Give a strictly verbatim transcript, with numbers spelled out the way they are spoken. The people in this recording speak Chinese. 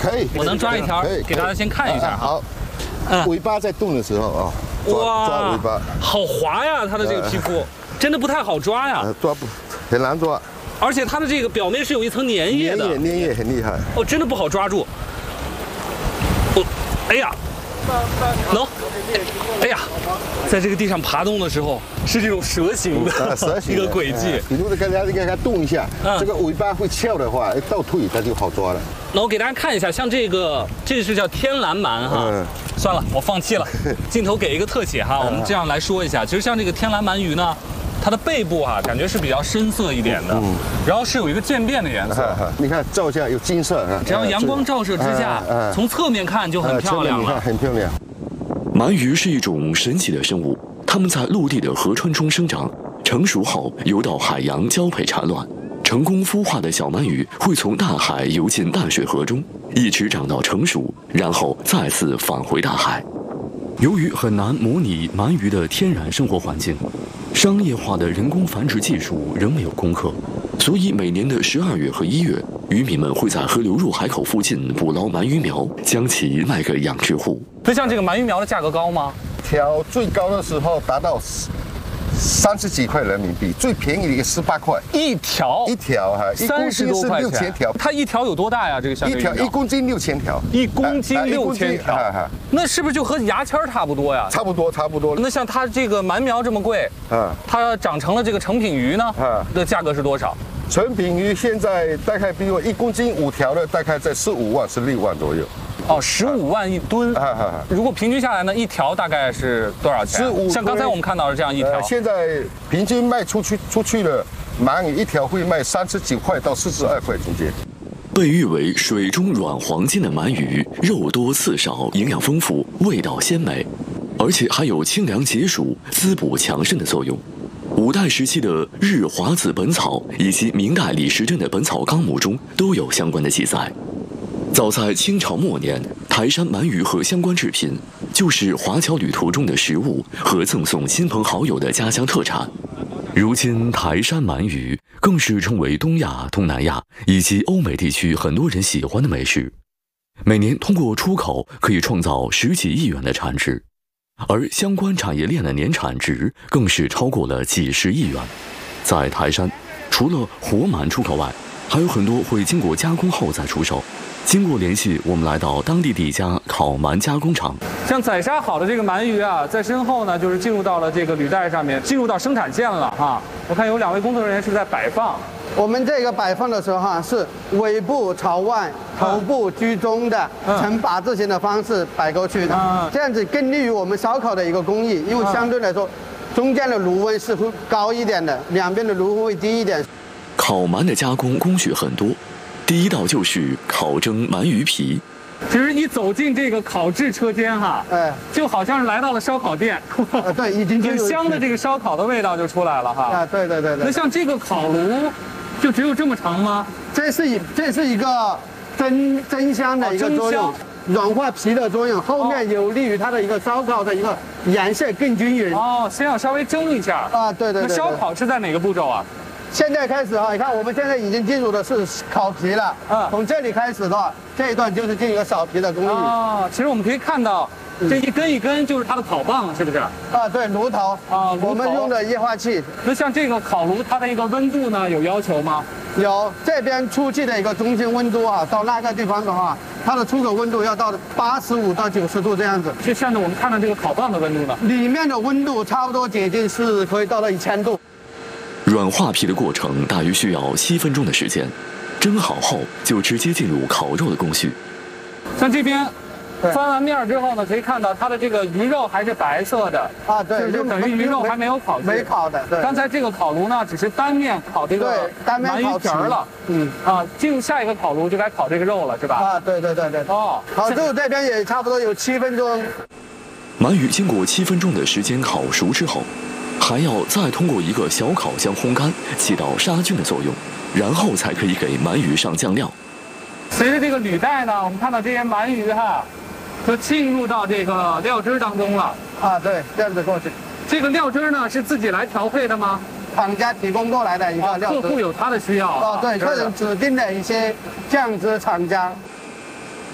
可以， 我能抓一条，给大家先看一下。 好，尾巴在动的时候啊，抓抓尾巴， 好滑呀，它的这个皮肤真的不太好抓呀， 抓不很难抓， 而且它的这个表面是有一层粘液的， 粘液粘液很厉害， 哦，真的不好抓住。哦，哎呀，喏，哎呀，在这个地上爬动的时候是这种蛇形的蛇形一个轨迹。 你如果跟它跟它动一下，这个尾巴会翘的话，倒退它就好抓了。 那我给大家看一下，像这个，这是叫天蓝鳗哈。嗯。算了，我放弃了。镜头给一个特写哈，我们这样来说一下，其实像这个天蓝鳗鱼呢，它的背部啊，感觉是比较深色一点的，嗯，然后是有一个渐变的颜色。 你看照下有金色， 只要阳光照射之下，从侧面看就很漂亮了， 很漂亮。 鳗鱼是一种神奇的生物，它们在陆地的河川中生长，成熟后游到海洋交配产卵。成功孵化的小鳗鱼会从大海游进淡水河中，一直长到成熟，然后再次返回大海。由于很难模拟鳗鱼的天然生活环境，商业化的人工繁殖技术仍没有攻克，所以每年的十二月和一月，渔民们会在河流入海口附近捕捞鳗鱼苗，将其卖给养殖户。 那像这个鳗鱼苗的价格高吗？ 条最高的时候达到三十几块人民币，最便宜的一个十八块一条， 一条哈， 三十多块钱， 六千条。 它一条有多大呀？这个小一条一公斤六千条， 一公斤六千条，那是不是就和牙签差不多呀？ 差不多，差不多。 那像它这个鳗苗这么贵，嗯，它长成了这个成品鱼呢，嗯，的价格是多少？ 成品鱼现在大概比如一公斤五条的，大概在十五万、十六万左右。 哦，十五万一吨，如果平均下来呢，一条大概是多少钱？像刚才我们看到的这样一条， 呃、现在平均卖出去出去的鳗鱼一条会卖三十九块到四十二块中间。 被誉为水中软黄金的鳗鱼，肉多刺少，营养丰富，味道鲜美，而且还有清凉解暑、滋补强肾的作用。五代时期的《日华子本草》以及明代李时珍的《本草纲目》中都有相关的记载。早在清朝末年，台山鳗鱼和相关制品就是华侨旅途中的食物和赠送亲朋好友的家乡特产。如今，台山鳗鱼更是成为东亚、东南亚以及欧美地区很多人喜欢的美食。每年通过出口可以创造十几亿元的产值，而相关产业链的年产值更是超过了几十亿元。在台山，除了活鳗出口外，还有很多会经过加工后再出售。经过联系，我们来到当地的一家烤鳗加工厂。 像宰杀好的这个鳗鱼啊，在身后呢，就是进入到了这个履带上面，进入到生产线了哈。我看有两位工作人员是在摆放。 我们这个摆放的时候哈，是尾部朝外，头部居中的，呈八字形的方式摆过去的。嗯、这样子更利于我们烧烤的一个工艺，因为相对来说，中间的炉温是会高一点的，两边的炉温会低一点。 烤鳗的加工工序很多。第一道就是烤蒸鳗鱼皮。 其实一走进这个烤制车间哈，哎，就好像是来到了烧烤店。 啊，对，已经很香的这个烧烤的味道就出来了哈。 啊，对对对对。 那像这个烤炉，就只有这么长吗？ 这是一这是一个蒸蒸香的一个作用，软化皮的作用，后面有利于它的一个烧烤的一个颜色更均匀。 哦，先要稍微蒸一下。 啊，对对对。 那烧烤是在哪个步骤啊？ 现在开始哈，你看我们现在已经进入的是烤皮了。嗯，从这里开始的话，这一段就是进行扫皮的工艺。 哦，其实我们可以看到，这一根一根就是它的烤棒，是不是？ 啊，对，炉头啊，我们用的液化气。 那像这个烤炉，它的一个温度呢，有要求吗？ 有，这边出气的一个中心温度啊，到那个地方的话，它的出口温度要到八十五到九十度这样子。 就像我们看到这个烤棒的温度呢， 里面的温度差不多接近是可以到了一千度。 软化皮的过程大约需要七分钟的时间，蒸好后就直接进入烤肉的工序。 像这边翻完面之后呢，可以看到它的这个鱼肉还是白色的啊，对， 就等于鱼肉还没有烤， 没烤的。对， 刚才这个烤炉呢，只是单面烤这个鳗鱼皮了。嗯啊，进入下一个烤炉就该烤这个肉了，是吧？ 啊，对对对对。哦，烤肉这边也差不多有七分钟。 鳗鱼经过七分钟的时间烤熟之后，还要再通过一个小烤箱烘干，起到杀菌的作用，然后才可以给鳗鱼上酱料。 随着这个履带呢，我们看到这些鳗鱼哈，就进入到这个料汁当中了。 啊，对，这样子过去。 这个料汁呢是自己来调配的吗？ 厂家提供过来的一个料汁。 客户有他的需要。 哦，对，客人指定的一些酱汁厂家。